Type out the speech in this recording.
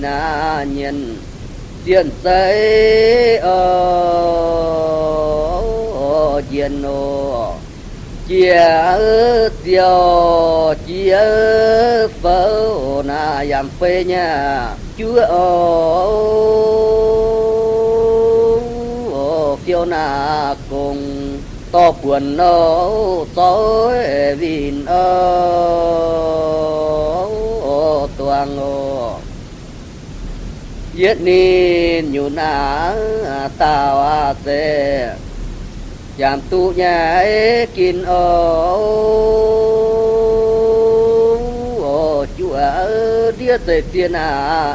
na nhân diện giấy diện ô chia tiêu chia phở na yam phê nha chúa kêu na cùng to buồn tối vin toàn yết nín nhu na tao tê chạm tu nhà kín chúa đĩa tề tiền